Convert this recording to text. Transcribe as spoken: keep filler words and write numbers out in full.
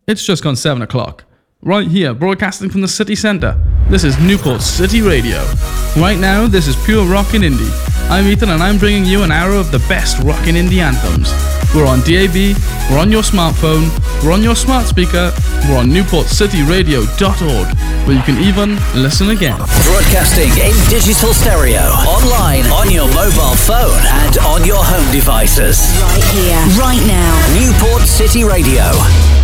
It's just gone seven o'clock. Right here, broadcasting from the city centre. This is Newport City Radio. Right now, this is pure rockin' indie. I'm Ethan and I'm bringing you an hour of the best rockin' indie anthems. We're on D A B, we're on your smartphone, we're on your smart speaker, we're on newport city radio dot org, where you can even listen again. Broadcasting in digital stereo, online, on your mobile phone and on your home devices. Right here, right now. Newport City Radio.